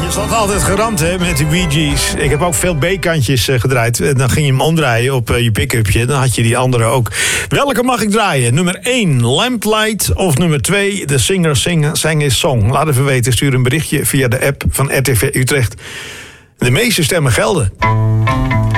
Je zat altijd geramd hè, met de Bee Gees. Ik heb ook veel B-kantjes gedraaid. En dan ging je hem omdraaien op je pick-upje. Dan had je die andere ook. Welke mag ik draaien? Nummer 1, Lamplight. Of nummer 2, The Singer Sang His Song. Laat even weten, stuur een berichtje via de app van RTV Utrecht. De meeste stemmen gelden.